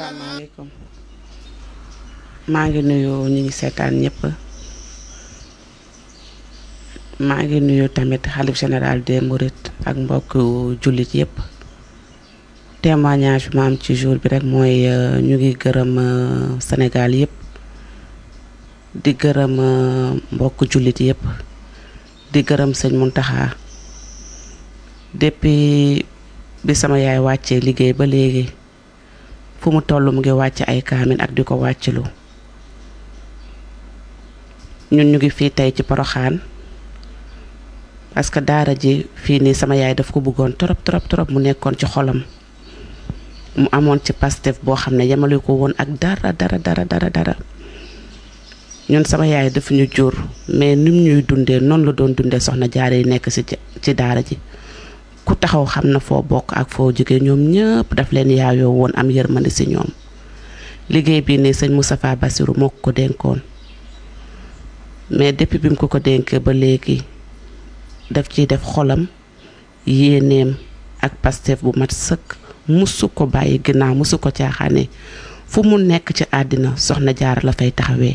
asalaamaaleykum maa ngi nuyu ñi ngi seetaan ñëpp maa ngi nuyu tamit xalif général des Mourides ak mbokk jullit yëpp témoignage bi ma am ci jour bi rek mooy ñu ngi gërëm Sénégal yëpp di gërëm mbokk jullit yëpp di gërëm sëñ Mountakha depuis bi sama yaay wàccee liggéey ba léegi fu mu toll mu ngi wàcc ay kaamin ak di ko wàccilu ñun ñu ngi fii tey ci Poroxaan parce que daara ji fii nii sama yaay daf ko bëggoon trop mu nekkoon ci xolam mu amoon ci Pastef boo xam ne yemale ko woon ak dara ñun sama yaay daf ñu jur mais nim ñuy dundee noonu la doon dundee soxna jaare yi nekk ci daara ji ku taxaw xam na foo bokk ak foo jóge ñoom ñëpp daf leen yaayoo woon am yërmande ci ñoom liggéey bii ne sëñ Moustapha Bassirou moo ko dénkoon mais depuis bi mu ko dénkee ba léegi daf ciy def xolam yéeneem ak Pastef bu mat sëkk musu ko bàyyi ginnaaw musu ko caaxaane fu mu nekk ci àddina soxna jaar la fay taxawee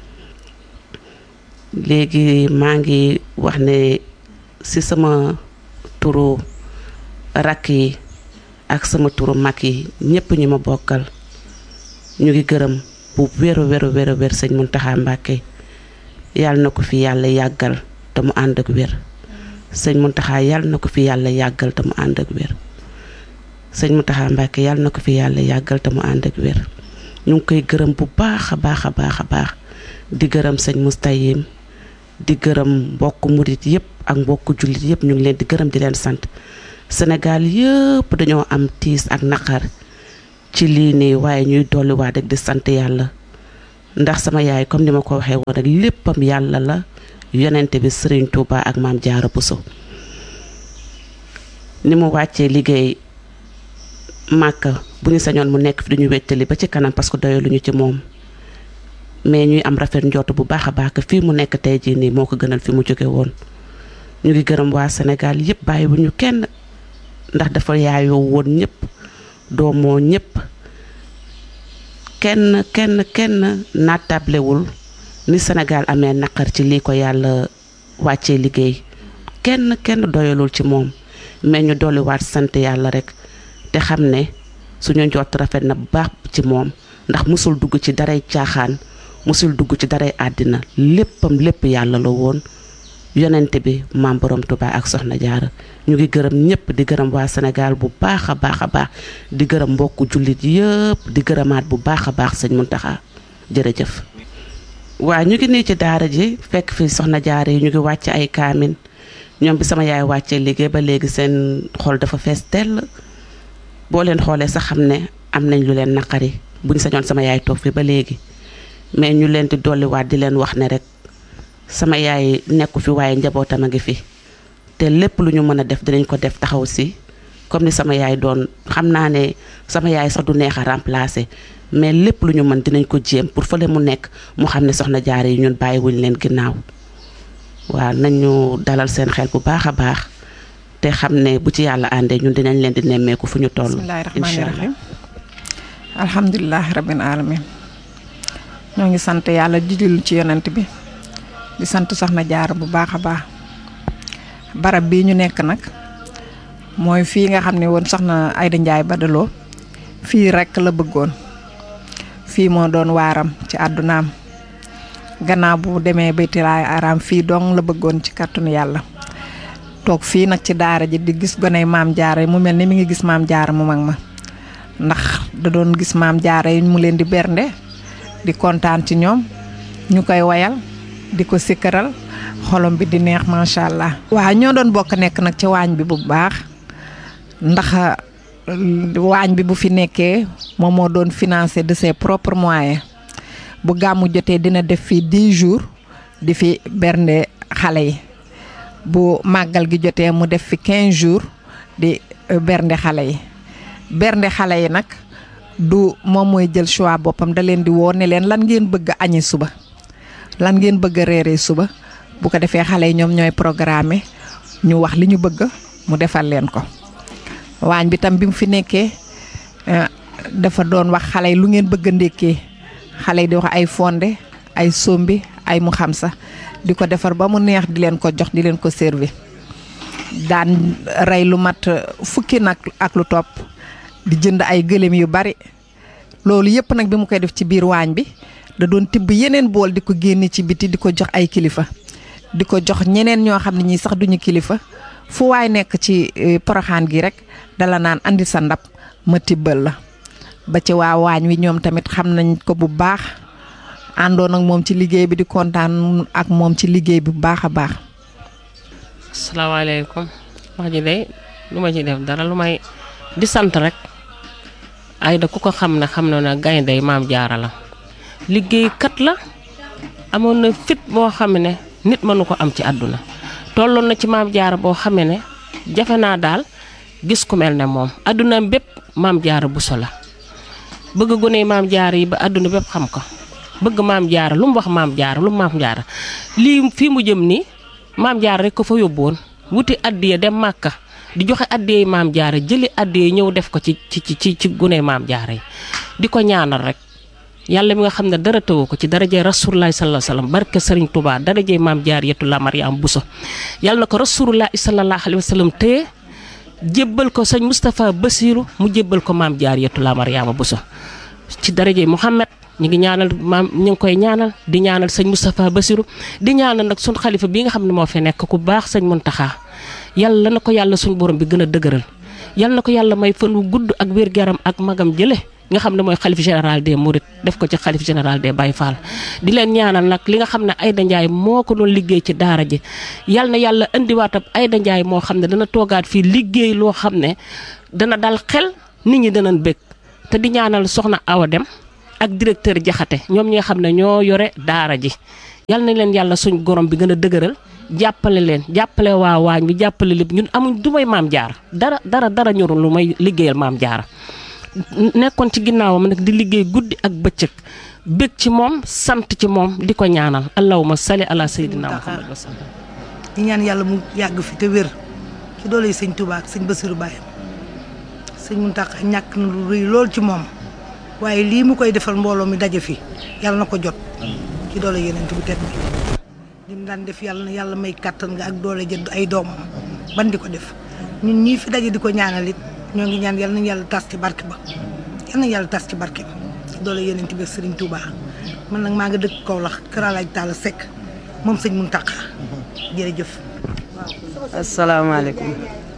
léegi maa ngi wax ne ci sama turu rakk yi ak sama turu mag yi ñépp ñi ma bokkal ñu ngi gërëm bu wér sëñ Mountakha Mbacké yàlla na ko fi yàlla yàggal te mu ànd ak wér sëñ Mountakha yàlla na ko fi yàlla yàggal te mu ànd ak wér sëñ Mountakha Mbacké yàlla na ko fi yàlla yàggal te mu ànd ak wér ñu ngi koy gërëm bu baax a baax di gërëm sëñ Moustayim di gërëm mbokk murit yépp ak mbokk jullit yépp ñu ngi leen di gërëm di leen sant Sénégal yépp dañoo am tiis ak naqar ci lii nii waaye ñuy dolliwaat rek di sant yàlla ndax sama yaay comme ni ma ko waxee woon rek léppam yàlla la yonente bi Serigne Touba ak Maam Jaara Buso ni mu wàccee liggéey Màkka bu ñu sañoon mu nekk fi duñu wettali ba ci kanam parce que doyaluñu ci moom mais ñuy am rafet njort bu baax a baax fii mu nekk tey jii nii moo ko gënal fi mu jóge woon ñu ngi gërëm waa Sénégal yépp bàyyi bu ñu kenn ndax dafa yaayoo woon ñépp doomoo ñépp kenn naatablewul ni Sénégal amee naqar ci lii ko yàlla wàccee liggéey kenn doyalul ci moom mais ñu dolliwaat sant yàlla rek te xam ne suñu njort rafet na bu baax ci moom ndax musul dugg ci daray caaxaan musul dugg ci daray àddina léppam lépp yàlla la woon yonente bi maam borom Tuubaa ak soxna jaara ñu ngi gërëm ñëpp di gërëm waa Sénégal bu baax a baax di gërëm mbokku jullit yëpp di gërëmaat bu baax a baax sëñ Mountakha jërëjëf waa ñu ngi nii ci daara ji fekk fi soxna jaara yi ñu ngi wàcc ay kaamin ñoom bi sama yaay wàccee liggéey ba léegi seen xol dafa fees tell boo leen xoolee sax xam ne am nañ lu leen naqari buñ sañoon sama yaay toog fi ba léegi mais ñu leen di dolliwaat di leen wax ne rek sama yaay nekku fi waaye njabootam a ngi fi te lépp lu ñu mën a def dinañ ko def taxaw si comme ni sama yaay doon xam naa ne sama yaay sax du neex a remplacer mais lépp lu ñu mën dinañ ko jéem pour fële mu nekk mu xam ne soxna jaare yi ñun bàyyiwuñ leen ginnaaw waaw nañu dalal seen xel bu baax a baax te xam ne bu ci yàlla àndee ñun dinañ leen di nemmeeku fu ñu toll. bismillaahi rahmaani rahiim alhamdulilah rabbil alamin ñoo ngi sant yàlla di julli ci yonent bi di sant soxna jaara bu baax a baax barab bii ñu nekk nag mooy fii nga xam ne woon soxna Ayda Njaay Badaloo fii rekk la bëggoon fii moo doon waaram ci àddunaam gannaaw bu demee baytilaay araam fii dong la bëggoon ci kàttanu yàlla toog fii nag ci daara ji di gis goney maam jaara mu mel ni mi ngi gis maam jaara mu mag ma ndax da doon gis maam jaara yi mu leen di bernde di kontaan ci ñoom ñu koy wayal di ko sikkaral xolom bi di neex macha allah. waaw ñoo doon bokk nekk nag ci waañ bi bu baax ndax waañ bi bu fi nekkee moom moo doon financé de ses propres moyens bu gàmmu jotee dina def fi 10 jours di fi bernde xale yi bu màggal gi jotee mu def fi 15 jours di bernde xale yi bernde xale yi nag du moom mooy jël choix boppam da leen di woo ne leen lan ngeen bëgg a añi suba lan ngeen bëgg a reeree suba bu ko defee xale yi ñoom ñooy programme ñu wax li ñu bëgg mu defal leen ko waañ bi tam bi mu fi nekkee dafa doon wax xale yi lu ngeen bëgg a ndékkee xale yi di wax ay fonde ay sombi ay mu xam sa di ko defar ba mu neex di leen ko jox di leen ko servi daan rey lu mat fukki nag ak lu topp di jënd ay gëléem yu bari loolu yëpp nag bi mu koy def ci biir waañ bi da doon tibb yeneen bool di ko génne ci biti di ko jox ay kilifa di ko jox ñeneen ñoo xam ne ñii sax duñu kilifa fu waay nekk ci Porokhane gi rek dala naan andi sa ndab ma tibbal la ba ci waa waañ wi ñoom tamit xam nañ ko bu baax àndoon ak moom ci liggéey bi di kontaan ak moom ci liggéey bi bu baax a baax. asalaamaaleykum wax ji day lu ma ci def dara lu may di sant rek Aida ku ko xam ne xam na ne gaynde Maam Jaara la liggéeykat la amoon na fit boo xam ne nit mënu ko am ci àdduna tolloon na ci Maam Jaara boo xam ne jafe naa daal gis ku mel ne moom àdduna bépp Maam Jaara Buso la bëgg gune Maam Jaara yi ba àdduna bépp xam ko bëgg Maam Jaara lu mu wax Maam Jaara lu mu Maam Jaara lii fii mu jëm nii Maam Jaara rek ko fa yóbboon wuti addiya dem Màkka di joxe addiya Maam Jaara jëli addiya ñëw def ko ci gune Maam Jaara yi di ko ñaanal rek yàlla mi nga xam ne dara tëwu ko ci darajee Rasulullah sallallahu alayhi wasallam barke Serigne Touba darajee Maam Jaariyatullah Mariam Bousso yàlla na ko Rasulullah sallallahu alayhi wasallam téye jébbal ko sëñ Moustapha Bassirou mu jébbal ko Maam Jaariyatullah Mariama Bousso ci darajee Mouhamed ñu ngi ñaanal maam ñu ngi koy ñaanal di ñaanal sëñ Moustapha Bassirou di ñaanal nag suñ xalifa bii nga xam ne moo fi nekk ku baax sëñ Muntaxa yàlla na ko yàlla suñ borom bi gën a dëgëral yàlla na ko yàlla may fan wu gudd ak wér-gu-yaram ak magam jële nga xam ne mooy xalif général des Mourides def ko ci xalif général des Baye Fall di leen ñaanal nag li nga xam ne Aida Ndiaye moo ko doon liggéey ci daara ji yàlla na yàlla indiwaatam Aida Ndiaye moo xam ne dana toogaat fii liggéey loo xam ne dana dal xel nit ñi danañ bëgg te di ñaanal soxna Awa Dem ak directeur Jaxate ñoom ñi nga xam ne ñoo yore daara ji yal na leen yàlla suñ gorom bi gën a dëgëral jàppale leen jàppale waa waañ bi jàppale lépp ñun amuñ du may Maam Jaara dara ñorul lu may liggéeyal Maam Jaara nekkoon ci ginnaawam nag di liggéey guddi ak bëccëg bëgg ci moom sant ci moom di ko ñaanal allahumma salli ala sayyidina Muhammad wa sallam di ñaan yàlla mu yàgg fi te wér ci doole sëñ Touba ak sëñ Bassirou Baye sëñ Mountakha ñàkk na lu rëy lool ci moom waaye lii mu koy defal mbooloo mi daje fi yàlla na ko jot ci doole yeneen bu tedd bi lim daan def yàlla na yàlla may kàttan nga ak doole jënd ay doomam ban di ko def ñun ñii fi daje di ko ñaanal it ñoo ngi ñaan yàlla nañu yàlla tas ci barke ba yàlla nañu yàlla tas ci barke ba ci doole yeneen bi Serigne Touba man nag maa nga dëkk Kaolack Kër Alaaj Talla Seck moom sëñ Mountakha jërëjëf. asalaamaaleykum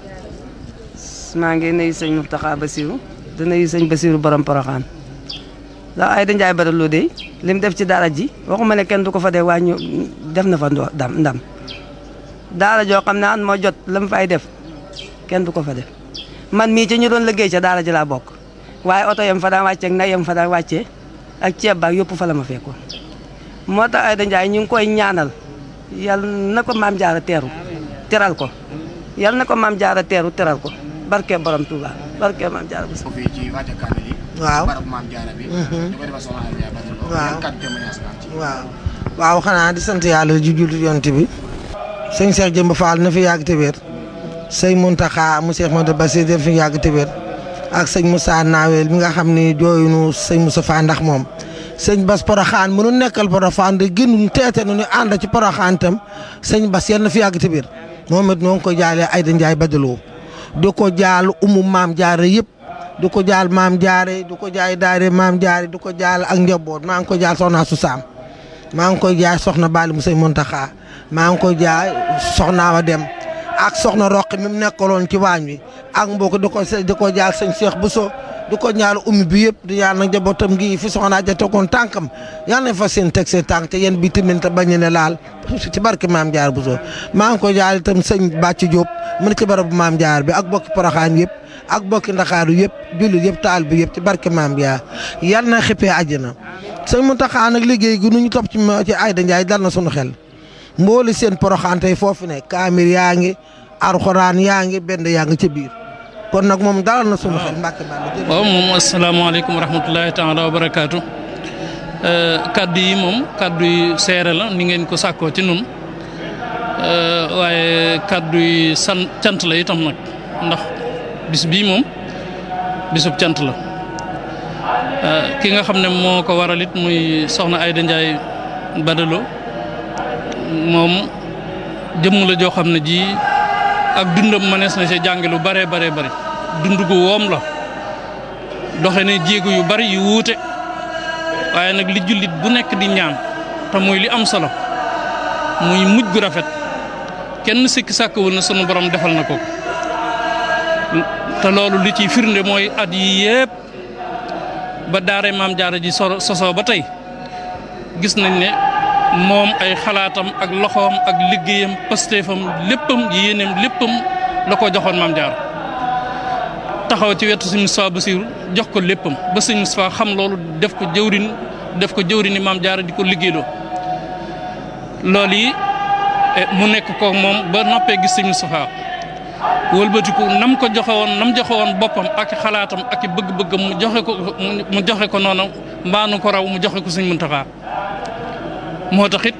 maa ngi nuyu sëñ Mountakha Bassirou di nuyu sëñ Bassirou borom Porokhane ndax Aida Ndiaye Badaloo de lim def ci daara ji waxuma ne kenn du ko fa dee waaye ñu def na fa ndam daara joo xam ne an moo jot la mu fay def kenn du ko fa def man mii ci ñu doon liggéey ca daara ji laa bokk waaye oto yam fa daan wàccee ak nay yam fa daan wàccee ak ceeb baak yëpp fa la ma fekkoon moo tax Aida Ndiaye ñu ngi koy ñaanal yal na ko Maam Jaara teral ko yal na ko Maam Jaara teral ko barke borom Touba barke Maam Jaara bu waaw xanaa di sant yàlla ji jullit yonent bi sëñ Cheikh Jëmb Fall na fi yàgg te wér sëñ Mountakha mu Cheikh Modou Bassir def fi yàgg te wér ak sëñ Moussa Nawel mi nga xam ni jooyunu sëñ Moussa Fall ndax moom sëñ Bass Porokhane mënu nekkal Porokhane de gënu teete nu ñu ànd ci Porokhane tam sëñ Bass yal na fi yàgg te wér moom it ñoo ngi ko jaalee Aida Ndiaye Badaloo di ko jaal Maam Jaara yëpp du ko jaal Maam Jaara du ko jaay daare Maam Jaara du ko jaal ak njaboot maa ngi ko jaal soxna su Saam maa ngi koy jaay soxna Bali mu sëñ Mountakha maa ngi koy jaay soxna Awa Dem ak soxna Roqi mi mu nekkaloon ci waañ wi ak mbokk di ko jaal sëñ Cheikh Bousso di ko ñaal ummi bi yëpp di ñaan nag njabootam gi fi soxna ja tegoon tànkam yal nañ fa seen teg seen tànk te yéen bi tamit te bañ ne laal ci barke Maam Jaara Bousso maa ngi koy jaal itam sëñ Bàcc Diop mu ne ci barabu Maam Jaara bi ak bokki Porokhane yëpp ak bokki Ndakaaru yëpp jullit yëpp taal bi yëpp ci barke Maam Jaara yal na xippee àjjana sëñ Mountakha nag liggéey gi nu ñu topp ci Aida Ndiaye dal na sunu xel mbooli seen Porokhane tey foofu ne kaamir yaa ngi alxuraan yaa ngi benn yaa ngi ci biir kon nag moom dalal na sunu xel Mbàkke Balla. waaw moom asalaamaaleykum wa rahmatulahi taala wa barakaatu kaddu yi moom kaddu yi seere la ni ngeen ko sàkkoo ci nun waaye kaddu yi cant la itam nag ndax bis bii moom bisub cant la ki nga xam ne moo ko waral it muy soxna Aïda Ndiaye Badalo moom jëmm la joo xam ne ji ak dundam mënees na ci jànge lu bare bari dund gu woom la doxe ne jéego yu bari yu wuute waaye nag li jullit bu nekk di ñaan te muy li am solo muy mujj gu rafet kenn sikki sàkkawul na sunu borom defal na ko te loolu li ciy firnde mooy at yi yépp ba daare maam jaara ji sosoo ba tey gis nañ ne moom ay xalaatam ak loxoom ak liggéeyam pastéefam léppam yéeneem léppam la ko joxoon maam jaara taxaw ci wetu sëñ Moustapha Bassirou jox ko léppam ba sëñ Moustapha xam loolu def ko jëwrini maam jaara di ko liggéeyloo loolu yi mu nekk ko moom ba noppee gis sëñ Moustapha wëlbatiku nam joxe woon boppam ak xalaatam ak bëgg-bëggam mu joxe ko noonu mbaanu ko raw mu joxe ko sëñ Muntaxa moo tax it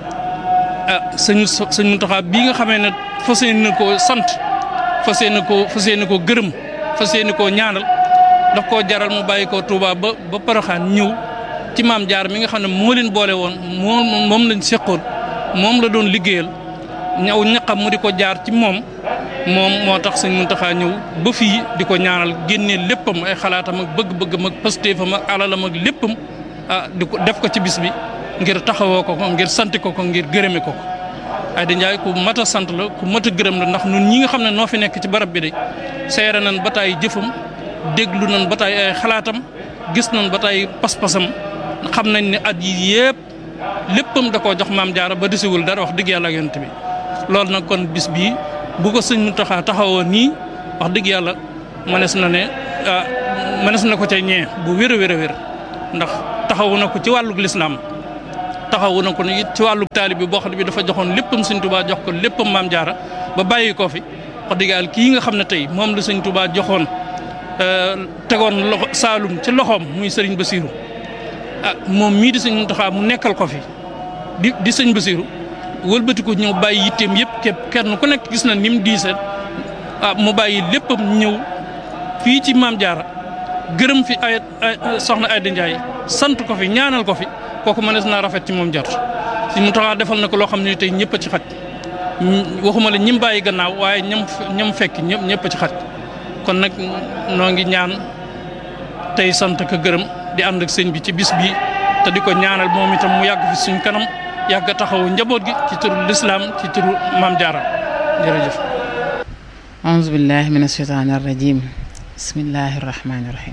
sëñ Muntaxa bii nga xamee ne fas yéene koo sant fas yéene koo gërëm fas yéene koo ñaanal daf koo jaral mu bàyyi ko Touba ba Poroxaan ñëw ci maam jaar mi nga xam ne moo leen boole woon moom lañ seqoon moom la doon liggéeyal ñaw ñaqam mu di ko jaar ci moom moo tax sëñ Muntaxa ñëw ba fii di ko ñaanal génnee léppam ay xalaatam ak bëgg-bëggam ak pastéefam ak alalam ak léppam di ko def ko ci bis bi ngir taxawoo ko ngir sant ko ngir gërëme ko Aïda Ndiaye ku mat a sant la ku mat a gërëm la ndax ñun ñi nga xam ne noo fi nekk ci barab bi de seere nañ ba taay jëfam déglu nañ ba taay ay xalaatam gis nañ ba taay pas-pasam xam nañ ne at yi yëpp léppam da koo jox maam jaara ba desiwul dara wax dëgg yàlla ak yonent bi loolu nag kon bis bii bu ko sëñ Muntaxa taxawoo nii wax dëgg yàlla mënees na ko ca ñee bu wér a wér ndax taxawu na ko ci wàllug lislaam taxawu na ko it ci wàllug taalib bi boo xam ne bi dafa joxoon léppam sëñ Tuubaa jox ko léppam maam jaara ba bàyyi ko fi wax dëgg yàlla kii nga xam ne tey moom la sëñ Tuubaa joxoon tegoon loxo Saalum ci loxoom muy sëriñ Bassirou moom mii di sëñ Muntaxa mu nekkal ko fi di sëñ Bassirou wëlbati ko ñëw bàyyi yitteem yëpp képp kenn ku nekk gis na ni mu diisee mu bàyyi léppam ñëw fii ci maam jaara gërëm fi ay soxna Aïda Ndiaye sant ko fi ñaanal ko fi kooku mënees naa rafet ci moom jot si mu taxaa defal na ko loo xam ne tey ñëpp a ci xaj waxuma la ñim bàyyi gannaaw waaye ñam fekk ñëpp a ci xaj kon nag noo ngi ñaan tey sant ko gërëm di ànd ak sëñ bi ci bis bi te di ko ñaanal moom itam mu yàgg fi suñ kanam yàgg taxawu njaboot gi ci turu lislaam ci turu maam jaara jërëjëf auzu billahi min asheytaani arrajim bismillahi rahmaani rahim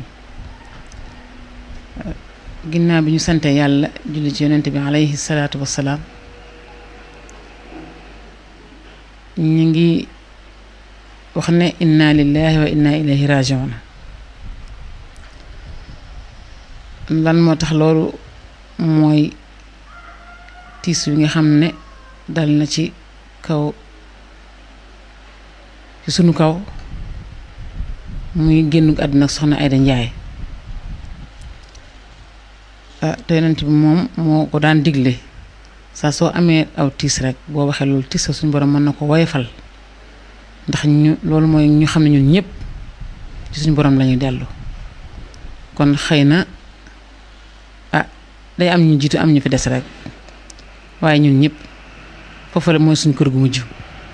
ginnaaw bi ñu sante yàlla julli ci yonent bi alayhi salaatu wassalaam ñu ngi wax ne inna lillahi wa inna ilayhi rajiun lan moo tax loolu mooy tiis bi nga xam ne dal na ci sunu kaw muy génn àdduna soxna Aïda Ndiaye te yonent bi moom moo ko daan digle saa soo amee aw tiis rek boo waxee loolu tiis suñu borom mën na ko woyofal ndax loolu mooy ñu xam ne ñun ñëpp ci suñu borom lañuy dellu kon xëy na day am ñu jiitu am ñu fi des rek waaye ñun ñëpp foofu la mooy suñu kër gu mujj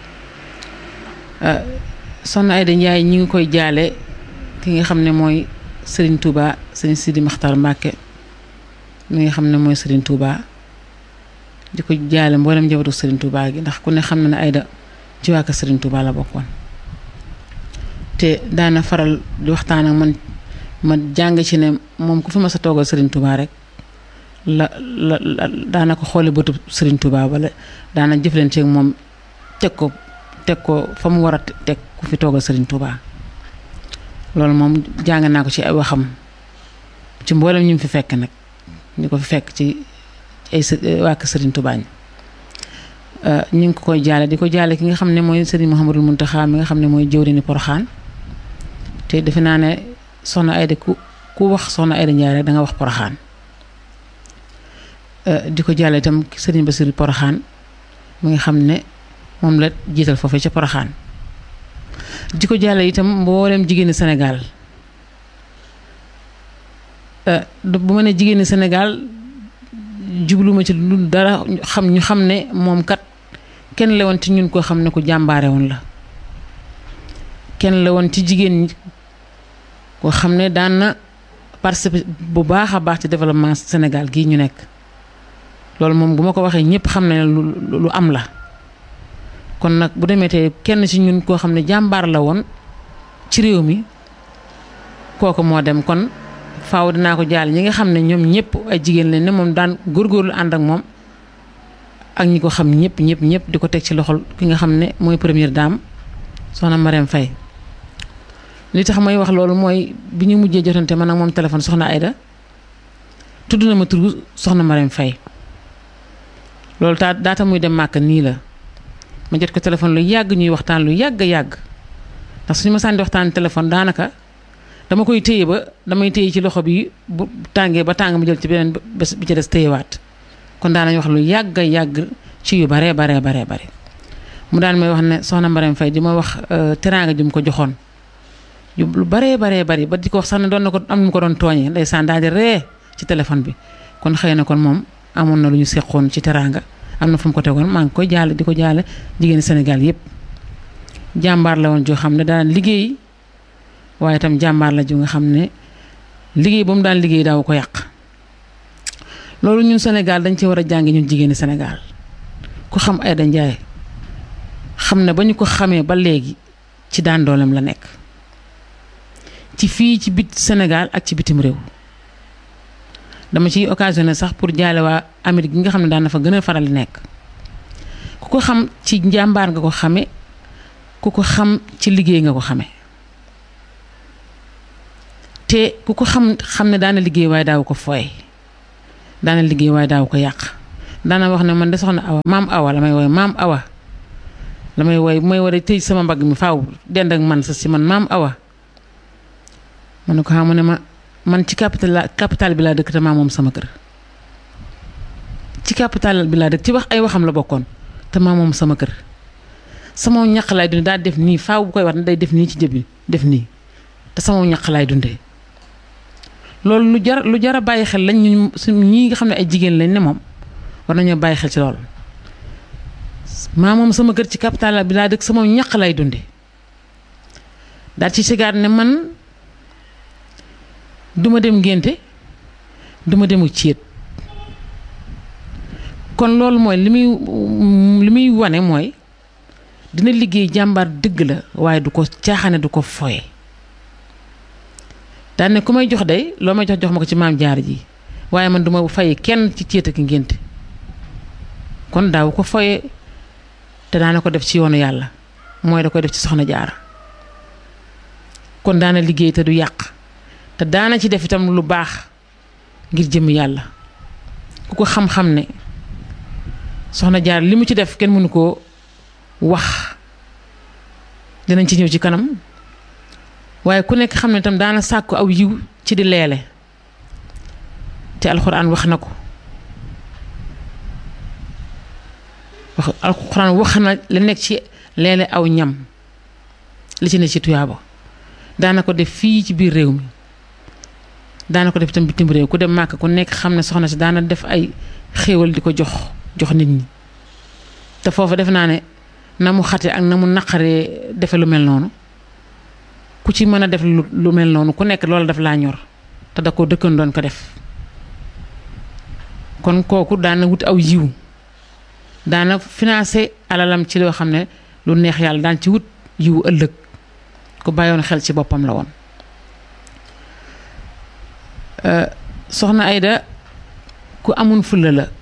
soxna Aïda Ndiaye ñi ngi koy jaale ki nga xam ne mooy Serigne Touba Serigne Sidi Makhtar Mbacké mi nga xam ne mooy Serigne Touba di ko jaale mboolem njabootu Serigne Touba gi ndax ku ne xam na ne Aïda ci waa kër Serigne Touba la bokkoon te daana faral di waxtaan ak man ma jàng ci ne moom ku fi ma sa toogal Serigne Touba rek la daana ko xoole bëtu Serigne Touba wala daana jëflante ak moom teg ko fa mu war a teg ku fi toogal Serigne Touba loolu moom jàng naa ko ci ay waxam ci mboolem ñu fi fekk nag ñu ko fi fekk ci ay waa kër Serigne Touba ñu ngi ko koy jaale di ko jaale ki nga xam ne mooy Serigne Mouhamadou Mountakha mi nga xam ne mooy jëwriñu Porokhane te defe naa ne soxna Aïda ku wax soxna Aïda Ndiaye rek da nga wax Porokhane di ko jaale itam Serigne Bassirou Porokhane mi nga xam ne moom la jiital foofee ca Porokhane di ko jaale itam mboolem jigéeni Sénégal bu ma ne jigéeni Sénégal jubluma ci lu dara ñu xam ne moom kat kenn la woon ci ñun koo xam ne ku jàmbaare woon la kenn la woon ci jigéen ñi koo xam ne daan na participer bu baax a baax ci développement Sénégal gii ñu nekk loolu moom bu ma ko waxee ñëpp xam ne lu am la kon nag bu demee te kenn ci ñun koo xam ne jàmbaar la woon ci réew mi kooku moo dem kon faaw dinaa ko jaal ñi nga xam ne ñoom ñëpp ay jigéen lañ ne moom daan góorgóorlu ànd ak moom ak ñi ko xam ñëpp di ko teg ci loxol ki nga xam ne mooy première dame soxna Marème Faye li tax may wax loolu mooy bi ñu mujjee jotante man ak moom téléphone soxna Aïda tudd na ma turu soxna Marème Faye loolu daata muy dem màkk nii la ma jot ko téléphone lu yàgg ñuy waxtaan lu yàgg ndax suñu ma sànni waxtaan téléphone daanaka dama koy téye ba damay téye ci loxo bi bu tàngee ba tàng mu jël ci beneen bés bi ci des téyewaat kon daanañ wax lu yàgg ci yu bare mu daan may wax ne soxna Marème Faye di ma wax teraanga ju mu ko joxoon lu bare bari ba di ko wax sax ne doon na ko am nu mu ko doon tooñee ndeysaan daal di ree ci téléphone bi kon xëy na kon moom amoon na lu ñu seqoon ci teraanga am na fu mu ko tegoon maa ngi koy jaale di ko jaale jigéeni Sénégal yépp jàmbaar la woon joo xam ne daan liggéey waaye itam jàmbaar la ju nga xam ne liggéey ba mu daan liggéey daaw ko yàq loolu ñun Sénégal dañ ci war a jàngi ñun jigéeni Sénégal ku xam Aïda Ndiaye xam ne ba ñu ko xamee ba léegi ci daan dooleem la nekk ci fii ci bit Sénégal ak ci bitim réew dama ciy occasionné sax pour jaale waa Amérique gi nga xam ne daan na fa gën a faral di nekk ku ko xam ci njàmbaar nga ko xame ku ko xam ci liggéey nga ko xame te ku ko xam ne daana liggéey waaye daaw ko fooye daana liggéey waaye daaw ko yàq daana wax ne man de soxna Awa maam Awa la may wooy maam Awa la may wooy may war a tëj sama mbagg mi faaw dend ak man sa si man maam Awa ma ne ko xam ne man ci capital bi laa dëkk te maa moom sama kër ci capital bi laa dëkk ci wax ay waxam la bokkoon te maa moom sama kër sama ñaq laay dundee daal def nii faaw bu koy wax ne day def nii ci jëbi def nii te sama ñaq laay dundee loolu lu jar a bàyyi xel lañ ñu ñi nga xam ne ay jigéen lañ ne moom war nañoo bàyyi xel ci loolu maa moom sama kër ci capital bi laa dëkk sama ñaq laay dundee daal ci sigaat ne man duma dem ngénte duma demu céet kon loolu mooy li muy wane mooy dina liggéey jàmbaar dëgg la waaye du ko caaxaane du ko foye daan ne ku may jox day loo may jox ma ko ci maam jaar ji waaye man duma fay kenn ci céet ak ngénte kon daaw ko foye te daana ko def ci yoonu yàlla mooy da koy def ci soxna jaar kon daana liggéey te du yàq te daana ci def itam lu baax ngir jëm yàlla ku ko xam-xam ne soxna jaar li mu ci def kenn mënu koo wax dinañ ci ñëw ci kanam waaye ku nekk xam ne itam daana sàkku aw yiw ci di leele te alxuraan wax na ko alxuraan wax na la nekk ci leele aw ñam li ci ne ci tuyaaba daana ko def fii ci biir réew mi daana ko def itam bitim réew ku dem màkk ku nekk xam ne soxna si daana def ay xéewal di ko jox nit ñi te foofu def naa ne na mu xate ak na mu naqaree defe lu mel noonu ku ci mën a def lu mel noonu ku nekk loolu daf laa ñor te da ko dëkkan doon ko def kon kooku daana wut aw yiw daana financé alalam ci loo xam ne lu neex yàlla daan ci wut yiw ëllëg ku bàyyoon xel ci boppam la woon soxna Aïda ku amun fulla la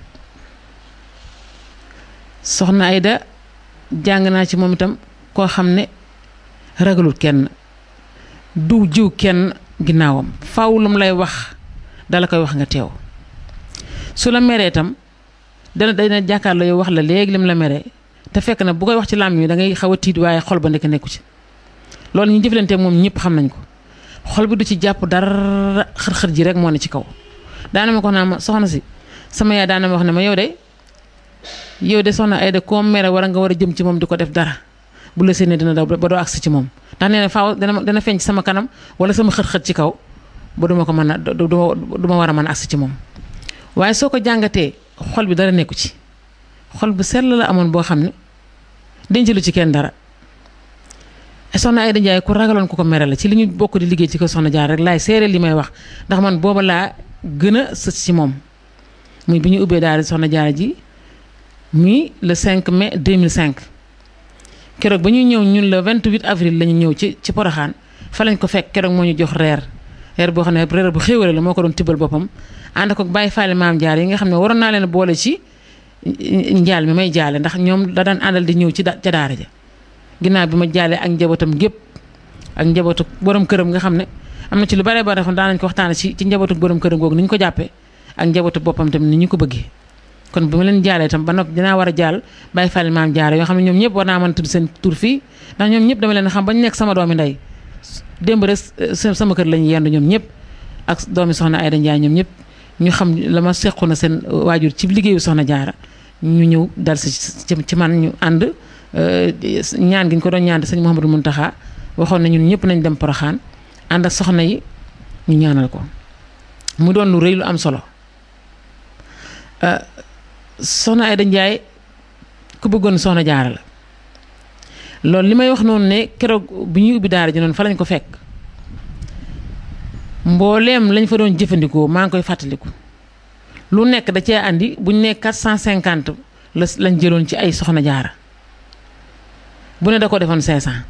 soxna Aïda jàng naa ci moom itam koo xam ne ragalut kenn du jiw kenn ginnaawam faaw lu mu lay wax dala koy wax nga teew su la meree itam dana jàkkaarloo yow wax la léegi lim la meree te fekk na bu koy wax ci làmmiñ wi da ngay xaw a tiit waaye xol ba nekk nekku ci loolu ñu jëflante moom ñëpp xam nañ ko xol bi du ci jàpp dara xër-xër ji rek moo ne ci kaw daana ma ko naa ma soxna si sama yaay daana ma wax ne ma yow de soxna Aïda koo mere war nga war a jëm ci moom di ko def dara bu la séenee dina daw ba doo agsi ci moom ndax nee na faaw dana feeñ ci sama kanam wala sama xët-xët ci kaw ba duma ko mën a duma war a mën a agsi ci moom waaye soo ko jàngatee xol bi dara nekku ci xol bu sell la amoon boo xam ne dencalu ci kenn dara soxna Aïda Ndiaye ku ragaloon ku ko mere la ci li ñu bokk di liggéey ci ko soxna Jaara rek laay seere li may wax ndax man booba laa gën a sës ci moom muy bi ñu ubbee daal soxna Jaara ji muy le 5 mai 2005 keroog ba ñuy ñëw ñun le 28 avril la ñu ñëw ci Porokhane fa lañ ko fekk keroog moo ñu jox reer boo xam ne reer bu xéewale la moo ko doon tibbal boppam ànd ko bàyyi faale maam Jaara yi nga xam ne waroon naa leen boole ci njaal mi may jaale ndax ñoom da daan àndal di ñëw ca daara ja ginnaaw bi ma jaalee ak njabootam gépp ak njabootu borom këram nga xam ne am na ci lu bare bare daan nañ ko waxtaane ci njabootu borom këram googu ni ñu ko jàppee ak njabootu boppam tamit ni ñu ko bëggee kon bi ma leen jaalee tam ba noppi dinaa war a jaal bàyyi faale maam Jaara yoo xam ne ñoom ñëpp war naa mën tudd seen tur fii ndax ñoom ñëpp dama leen xam ba ñu nekk sama doomi ndey démb rek sama kër lañu yendu ñoom ñëpp ak doomi soxna Aïda Ndiaye ñoom ñëpp ñu xam la ma sequ na seen waajur ci liggéeyu soxna Jaara ñu ñëw dal si ci man ñu ànd ñaan gi ñu ko doon ñaan sëñ Mouhamadou Mountakha waxoon na ñun ñëpp nañ dem Porokhane ànd ak soxna yi ñu ñaanal ko mu doon lu rëy lu am solo soxna Aïda Ndiaye ku bëggoon soxna Jaara la loolu li may wax noonu ne keroog bu ñuy ubbi daara ji noonu fa lañ ko fekk mbooleem lañ fa doon jëfandikoo maa ngi koy fàttaliku lu nekk da cee andi buñ ne 450 lañ jëloon ci ay soxna Jaara bu ne da ko defoon 500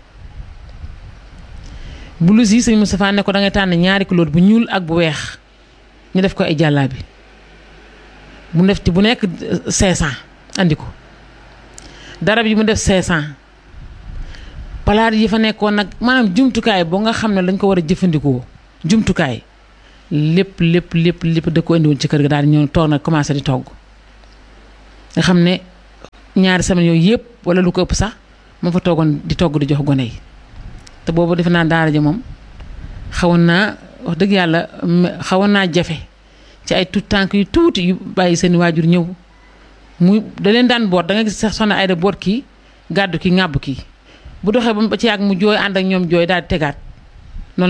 blouse yi sëñ Moustapha ne ko da ngay tànn ñaari couleur bu ñuul ak bu weex ñu def ko ay jàllaabi bu def ci bu nekk 500 andi ko darab yi mu def 500 palaat yi fa nekkoon nag maanaam jumtukaay boo nga xam ne lañ ko war a jëfandikoo jumtukaay lépp da ko indiwoon ci kër ga daal di ñëw toog nag commencé di togg nga xam ne ñaari semaine yooyu yëpp wala lu ko ëpp sax moo fa toogoon di togg di jox gone yi te boobu defe naa daara ja moom xawoon naa wax dëgg yàlla xawoon naa jafe ci ay tout tànk yu tuuti yu bàyyi seen waajur ñëw muy da leen daan boot da nga gis sax soxna Aïda boot kii gàddu kii ŋàbb kii bu doxee ba ci yàgg mu jooy ànd ak ñoom jooy daal di tegaat